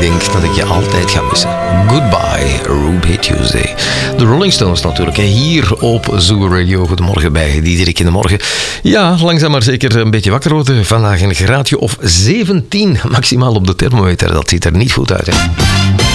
denk dat ik je altijd ga missen. Goodbye, Ruby Tuesday. De Rolling Stones natuurlijk, hè. Hier op Zoo Radio. Goedemorgen bij Diederik in de morgen. Ja, langzaam maar zeker een beetje wakker worden. Vandaag een graadje of 17 maximaal op de thermometer. Dat ziet er niet goed uit, hè.